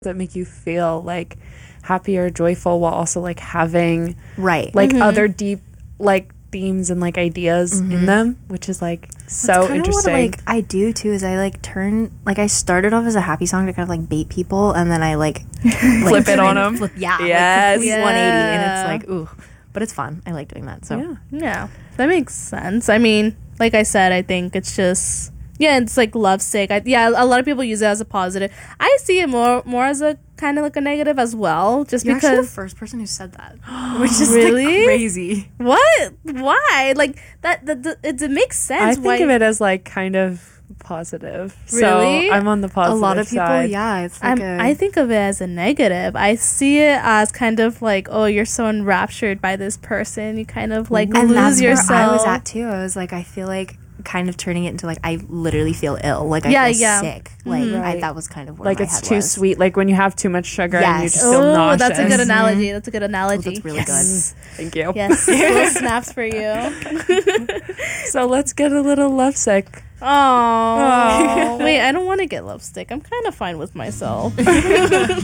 that make you feel like happy or joyful while also like having right like other deep like themes and like ideas in them, which is like so interesting. What, like I do too is I like turn like I started off as a happy song to kind of like bait people, and then I like flip it on them. Yes, like, 180, and it's like ooh, but it's fun. I like doing that. So yeah, that makes sense. I mean, like I said, I think it's just it's like lovesick. A lot of people use it as a positive. I see it more as a kind of like a negative as well, just You're because actually the first person who said that, which is really like, crazy. What? Why? Like that it makes sense. I think of it as like kind of positive. Really? So I'm on the positive A lot of people, side. it's like I think of it as a negative. I see it as kind of like, oh, you're so enraptured by this person. You kind of like and lose that's yourself. where I was at too. I was like, I feel like kind of turning it into like I literally feel ill, like I feel sick, like that was kind of where like my it's head too was. sweet, like when you have too much sugar and you just feel Oh, nauseous. that's a good analogy. That's a good analogy. That's really good. Thank you. Yes, little snaps for you. So let's get a little lovesick. Oh, wait, I don't want to get lipstick. I'm kind of fine with myself.